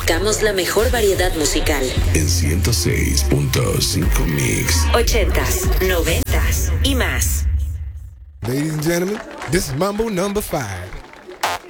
buscamos la mejor variedad musical. En 106.5 Mix. 80s, 90s y más. Ladies and gentlemen, this is Mambo number 5.